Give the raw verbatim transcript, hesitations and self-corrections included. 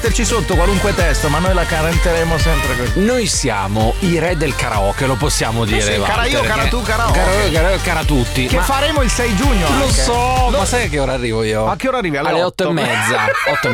metterci sotto qualunque testo, ma noi la canteremo sempre così. Noi siamo i re del karaoke, lo possiamo dire. sì, cara Walter, io, cara che- tu, karaoke. Cara, cara, cara tutti. Che ma faremo il sei giugno. lo anche. so, Lo- ma sai a che ora arrivo io? A che ora arrivi? Alle, Alle otto otto e mezza. otto